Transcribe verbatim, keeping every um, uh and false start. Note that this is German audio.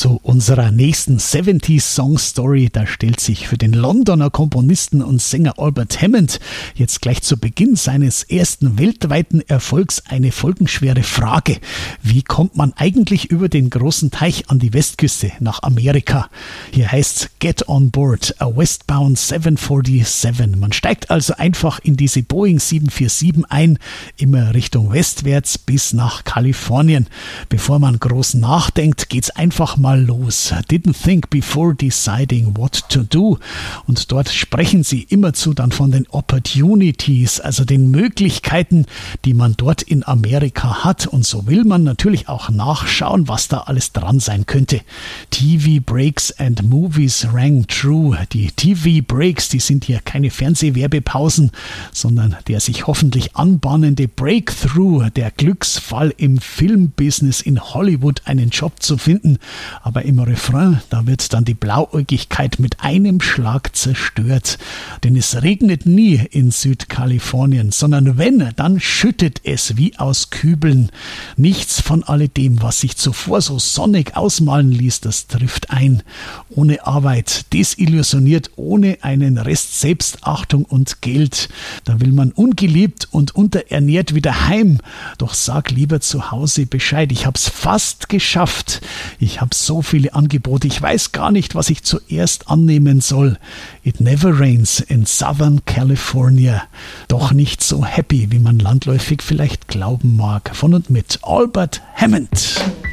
Zu unserer nächsten siebziger-Song-Story, da stellt sich für den Londoner Komponisten und Sänger Albert Hammond jetzt gleich zu Beginn seines ersten weltweiten Erfolgs eine folgenschwere Frage. Wie kommt man eigentlich über den großen Teich an die Westküste nach Amerika? Hier heißt's Get on Board, a Westbound sieben siebenundvierzig. Man steigt also einfach in diese Boeing sieben vier sieben ein, immer Richtung westwärts bis nach Kalifornien. Bevor man groß nachdenkt, geht's einfach mal los. Didn't think before deciding what to do. Und dort sprechen sie immerzu dann von den Opportunities, also den Möglichkeiten, die man dort in Amerika hat. Und so will man natürlich auch nachschauen, was da alles dran sein könnte. T V Breaks and Movies rang true. Die T V Breaks, die sind hier keine Fernsehwerbepausen, sondern der sich hoffentlich anbahnende Breakthrough, der Glücksfall im Filmbusiness in Hollywood, einen Job zu finden. Aber im Refrain, da wird dann die Blauäugigkeit mit einem Schlag zerstört. Denn es regnet nie in Südkalifornien, sondern wenn, dann schüttet es wie aus Kübeln. Nichts von alledem, was sich zuvor so sonnig ausmalen ließ, das trifft ein. Ohne Arbeit, desillusioniert, ohne einen Rest Selbstachtung und Geld. Da will man ungeliebt und unterernährt wieder heim. Doch sag lieber zu Hause Bescheid, ich hab's fast geschafft. Ich hab so viele Angebote, ich weiß gar nicht, was ich zuerst annehmen soll. It never rains in Southern California. Doch nicht so happy, wie man landläufig vielleicht glauben mag. Von und mit Albert Hammond.